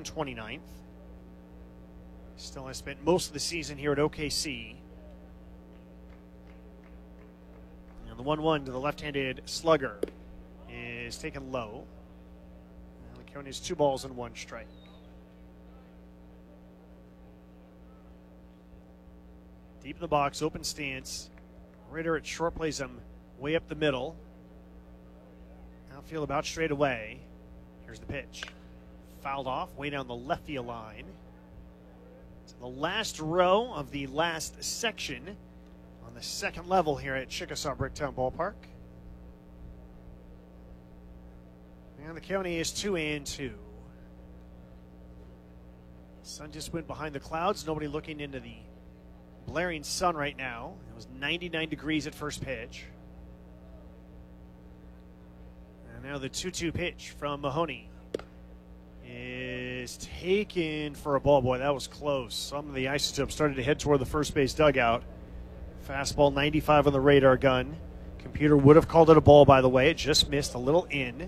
June 29th. Still has spent most of the season here at OKC. And the 1-1 to the left-handed slugger is taken low. And the count is 2 balls and 1 strike. Deep in the box, open stance. Ritter at short plays him way up the middle. Outfield about straight away. Here's the pitch. Fouled off way down the left field line. So the last row of the last section on the second level here at Chickasaw Bricktown Ballpark. And the county is 2-2. Sun just went behind the clouds. Nobody looking into the blaring sun right now. It was 99 degrees at first pitch. And now the 2-2 pitch from Mahoney is taken for a ball. Boy, that was close. Some of the Isotopes started to head toward the first base dugout. Fastball 95 on the radar gun. Computer would have called it a ball, by the way. It just missed a little in.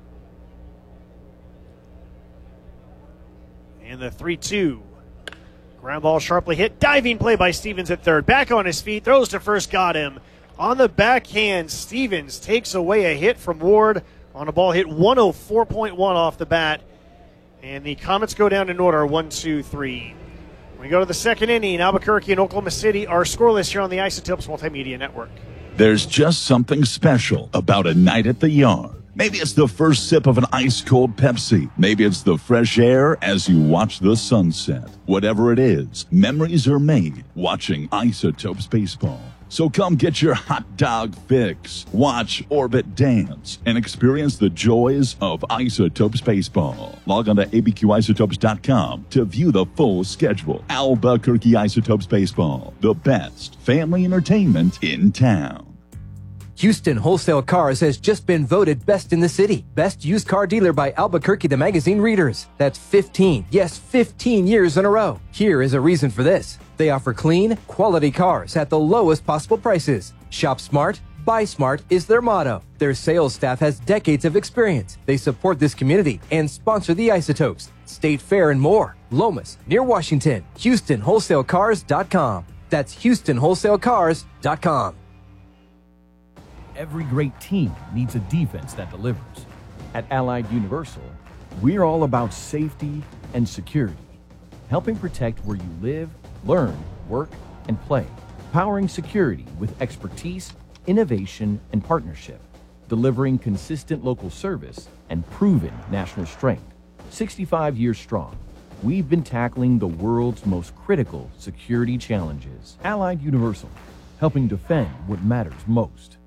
And the 3-2. Ground ball sharply hit. Diving play by Stevens at third. Back on his feet. Throws to first. Got him. On the backhand, Stevens takes away a hit from Ward on a ball hit 104.1 off the bat. And the Comets go down in order, 1-2-3. We go to the second inning. Albuquerque and Oklahoma City are scoreless here on the Isotopes Multimedia Network. There's just something special about a night at the yard. Maybe it's the first sip of an ice-cold Pepsi. Maybe it's the fresh air as you watch the sunset. Whatever it is, memories are made watching Isotopes baseball. So come get your hot dog fix, watch Orbit dance, and experience the joys of Isotopes baseball. Log on to abqisotopes.com to view the full schedule. Albuquerque Isotopes baseball, the best family entertainment in town. Houston Wholesale Cars has just been voted best in the city. Best used car dealer by Albuquerque the Magazine readers. That's 15 years in a row. Here is a reason for this. They offer clean, quality cars at the lowest possible prices. Shop smart, buy smart is their motto. Their sales staff has decades of experience. They support this community and sponsor the Isotopes, State Fair, and more. Lomas, near Washington. HoustonWholesaleCars.com. That's HoustonWholesaleCars.com. Every great team needs a defense that delivers. At Allied Universal, we're all about safety and security, helping protect where you live, learn, work, and play, powering security with expertise, innovation, and partnership, delivering consistent local service and proven national strength. 65 years strong, we've been tackling the world's most critical security challenges. Allied Universal, helping defend what matters most.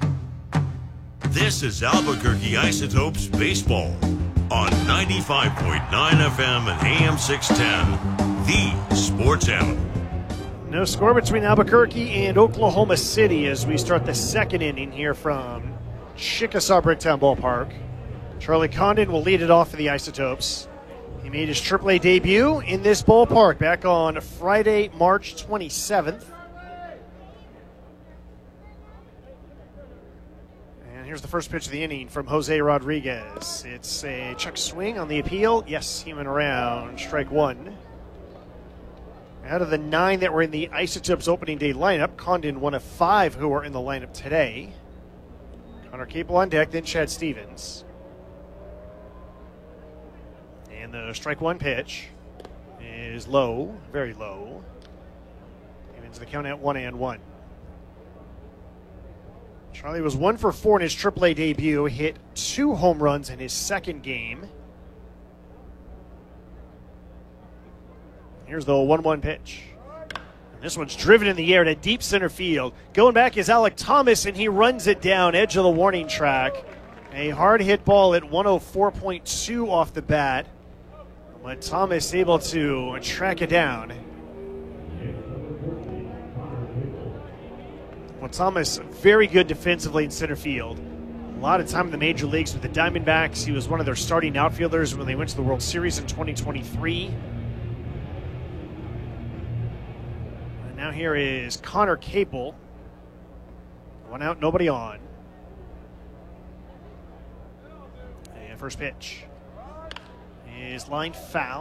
This is Albuquerque Isotopes Baseball on 95.9 FM and AM 610, the sports animal. No score between Albuquerque and Oklahoma City as we start the second inning here from Chickasaw Bricktown Ballpark. Charlie Condon will lead it off for the Isotopes. He made his AAA debut in this ballpark back on Friday, March 27th. Here's the first pitch of the inning from Jose Rodriguez. It's a check swing on the appeal. Yes, he went around. Strike one. Out of the 9 that were in the Isotopes opening day lineup, Condon one of 5 who are in the lineup today. Connor Capel on deck, then Chad Stevens. And the strike one pitch is low, very low. Evens the count at 1-1. Charlie was 1 for 4 in his AAA debut, hit 2 home runs in his second game. Here's the 1-1 pitch. And this one's driven in the air to deep center field. Going back is Alec Thomas, and he runs it down, edge of the warning track. A hard hit ball at 104.2 off the bat. But Thomas able to track it down. Well, Thomas, very good defensively in center field. A lot of time in the major leagues with the Diamondbacks. He was one of their starting outfielders when they went to the World Series in 2023. And now here is Connor Capel. 1 out, nobody on. And first pitch is line foul.